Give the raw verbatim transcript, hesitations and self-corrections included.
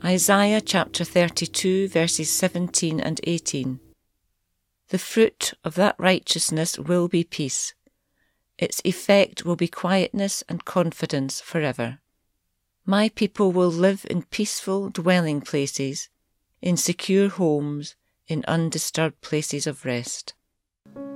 Isaiah chapter thirty-two, verses seventeen and eighteen. The fruit of that righteousness will be peace. Its effect will be quietness and confidence forever. My people will live in peaceful dwelling places, in secure homes, in undisturbed places of rest.